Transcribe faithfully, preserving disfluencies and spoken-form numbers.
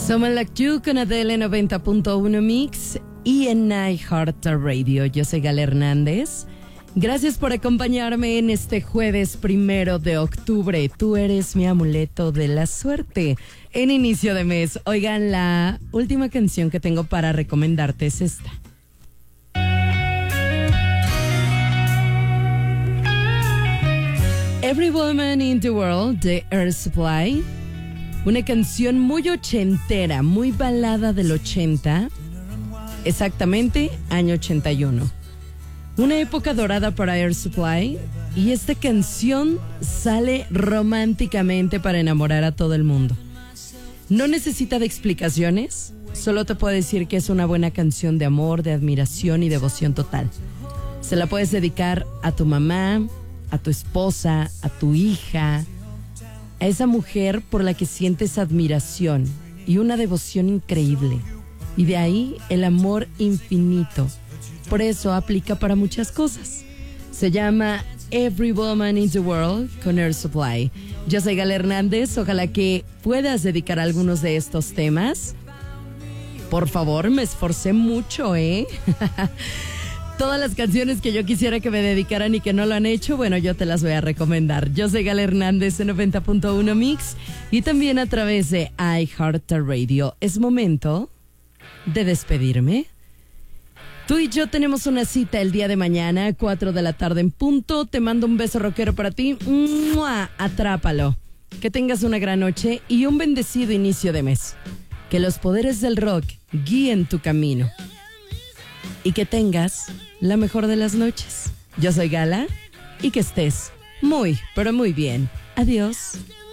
Someone Like You con Adele noventa punto uno Mix y en iHeartRadio. Yo soy Gala Hernández. Gracias por acompañarme en este jueves primero de octubre. Tú eres mi amuleto de la suerte en inicio de mes. Oigan, la última canción que tengo para recomendarte es esta. Every Woman in the World de Air Supply. Una canción muy ochentera, muy balada del ochenta. Exactamente, año ochenta y uno. Una época dorada para Air Supply. Y esta canción sale románticamente para enamorar a todo el mundo. No necesita de explicaciones. Solo te puedo decir que es una buena canción de amor, de admiración y devoción total. Se la puedes dedicar a tu mamá, a tu esposa, a tu hija, a esa mujer por la que sientes admiración y una devoción increíble. Y de ahí el amor infinito. Por eso aplica para muchas cosas. Se llama Every Woman in the World con Air Supply. Yo soy Gala Hernández. Ojalá que puedas dedicar algunos de estos temas. Por favor, me esforcé mucho, ¿eh? Todas las canciones que yo quisiera que me dedicaran y que no lo han hecho, bueno, yo te las voy a recomendar. Yo soy Gala Hernández en noventa punto uno Mix y también a través de iHeartRadio. Es momento de despedirme. Tú y yo tenemos una cita el día de mañana, cuatro de la tarde en punto. Te mando un beso rockero para ti. ¡Mua! Atrápalo. Que tengas una gran noche y un bendecido inicio de mes. Que los poderes del rock guíen tu camino. Y que tengas la mejor de las noches. Yo soy Gala y que estés muy, pero muy bien. Adiós.